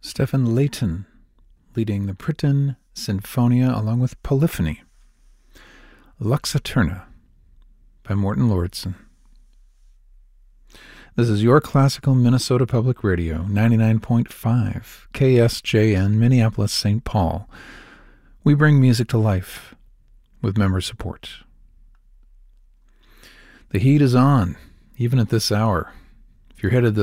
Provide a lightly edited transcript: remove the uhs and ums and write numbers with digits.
Stefan Layton leading the Britten Sinfonia along with Polyphony. Lux Eterna by Morton Lordson. This is your classical Minnesota Public Radio, 99.5 KSJN, Minneapolis, St. Paul. We bring music to life with member support. The heat is on, even at this hour. If you're headed